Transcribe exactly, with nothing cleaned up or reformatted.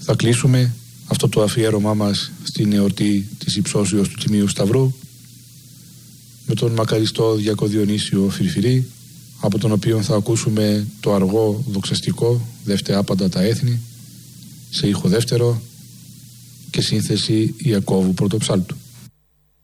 Θα κλείσουμε αυτό το αφιέρωμά μας στην εορτή της υψώσεως του Τιμίου Σταυρού με τον μακαριστό Διακό Διονύσιο Φυρφυρή, από τον οποίο θα ακούσουμε το αργό δοξαστικό «Δεύτε άπαντα τα έθνη» σε ήχο δεύτερο και σύνθεση Ιακώβου Πρωτοψάλτου.